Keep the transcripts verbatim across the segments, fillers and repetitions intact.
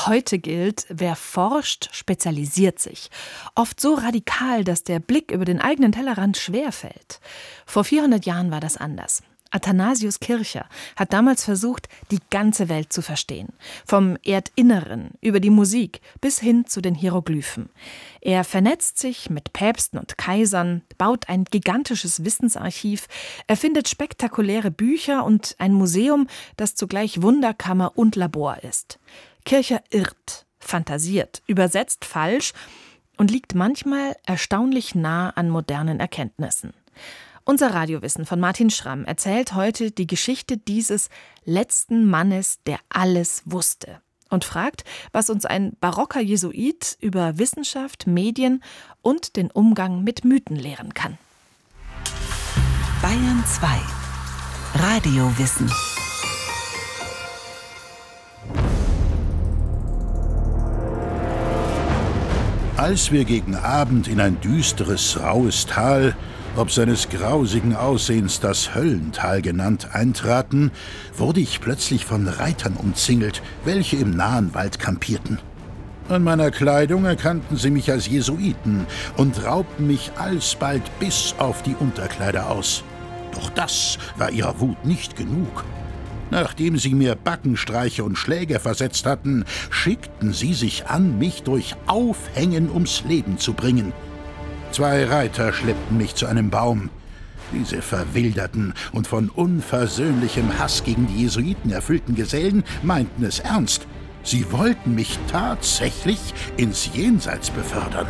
Heute gilt, wer forscht, spezialisiert sich. Oft so radikal, dass der Blick über den eigenen Tellerrand schwerfällt. Vor vierhundert Jahren war das anders. Athanasius Kircher hat damals versucht, die ganze Welt zu verstehen. Vom Erdinneren über die Musik bis hin zu den Hieroglyphen. Er vernetzt sich mit Päpsten und Kaisern, baut ein gigantisches Wissensarchiv, erfindet spektakuläre Bücher und ein Museum, das zugleich Wunderkammer und Labor ist. Kircher irrt, fantasiert, übersetzt falsch und liegt manchmal erstaunlich nah an modernen Erkenntnissen. Unser Radiowissen von Martin Schramm erzählt heute die Geschichte dieses letzten Mannes, der alles wusste. Und fragt, was uns ein barocker Jesuit über Wissenschaft, Medien und den Umgang mit Mythen lehren kann. Bayern zwei. Radiowissen. Als wir gegen Abend in ein düsteres, raues Tal, ob seines grausigen Aussehens das Höllental genannt, eintraten, wurde ich plötzlich von Reitern umzingelt, welche im nahen Wald kampierten. An meiner Kleidung erkannten sie mich als Jesuiten und raubten mich alsbald bis auf die Unterkleider aus. Doch das war ihrer Wut nicht genug. Nachdem sie mir Backenstreiche und Schläge versetzt hatten, schickten sie sich an, mich durch Aufhängen ums Leben zu bringen. Zwei Reiter schleppten mich zu einem Baum. Diese verwilderten und von unversöhnlichem Hass gegen die Jesuiten erfüllten Gesellen meinten es ernst. Sie wollten mich tatsächlich ins Jenseits befördern.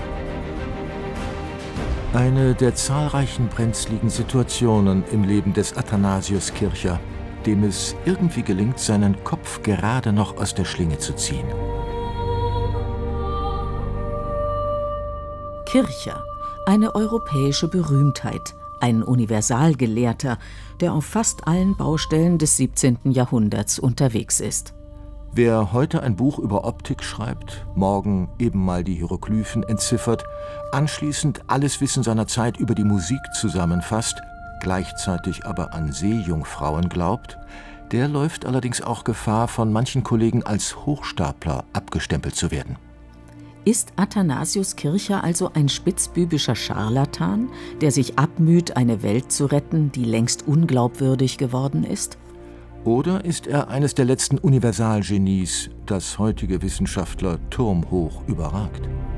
Eine der zahlreichen brenzligen Situationen im Leben des Athanasius Kircher, dem es irgendwie gelingt, seinen Kopf gerade noch aus der Schlinge zu ziehen. Kircher, eine europäische Berühmtheit, ein Universalgelehrter, der auf fast allen Baustellen des siebzehnten Jahrhunderts unterwegs ist. Wer heute ein Buch über Optik schreibt, morgen eben mal die Hieroglyphen entziffert, anschließend alles Wissen seiner Zeit über die Musik zusammenfasst, gleichzeitig aber an Seejungfrauen glaubt, der läuft allerdings auch Gefahr, von manchen Kollegen als Hochstapler abgestempelt zu werden. Ist Athanasius Kircher also ein spitzbübischer Scharlatan, der sich abmüht, eine Welt zu retten, die längst unglaubwürdig geworden ist? Oder ist er eines der letzten Universalgenies, das heutige Wissenschaftler turmhoch überragt?